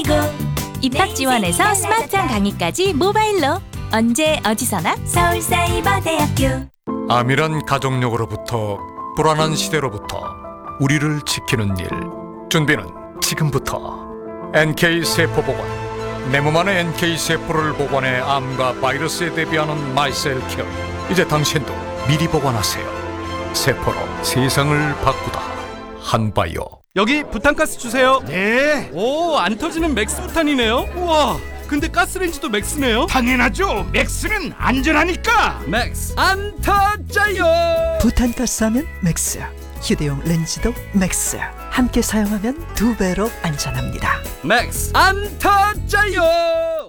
입학 지원에서 스마트한 강의까지 모바일로 언제 어디서나 서울사이버대학교. 암이란 가족력으로부터 불안한 시대로부터 우리를 지키는 일. 준비는 지금부터. NK세포보건. 내 몸 안에 NK세포를 보관해 암과 바이러스에 대비하는 마이셀케어. 이제 당신도 미리 보관하세요. 세포로 세상을 바꾸다. 한바이오. 여기 부탄가스 주세요. 네, 오, 안 터지는 맥스 부탄이네요. 우와, 근데 가스레인지도 맥스네요. 당연하죠. 맥스는 안전하니까. 맥스 안 터져요. 부탄가스 하면 맥스, 휴대용 렌즈도 맥스. 함께 사용하면 2배로 안전합니다. 맥스 안 터져요.